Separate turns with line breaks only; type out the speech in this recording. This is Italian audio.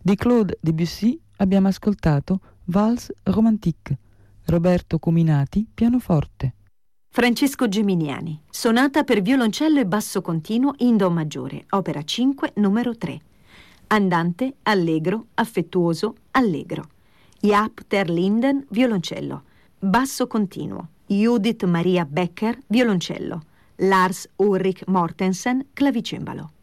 Di Claude Debussy abbiamo ascoltato Valse Romantique. Roberto Cuminati, pianoforte.
Francesco Geminiani, sonata per violoncello e basso continuo in do maggiore, opera 5, numero 3. Andante, allegro, affettuoso, allegro. Jaap ter Linden, violoncello. Basso continuo. Judith Maria Becker, violoncello. Lars Ulrich Mortensen, clavicembalo.